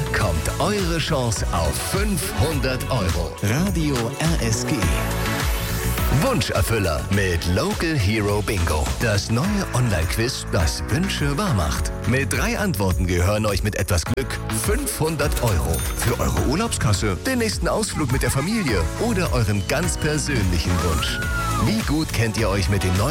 kommt eure Chance auf 500 €. Radio RSG. Wunscherfüller mit Local Hero Bingo. Das neue Online-Quiz, das Wünsche wahr macht. Mit 3 Antworten gehören euch mit etwas Glück 500 € für eure Urlaubskasse, den nächsten Ausflug mit der Familie oder euren ganz persönlichen Wunsch. Wie gut kennt ihr euch mit den neuen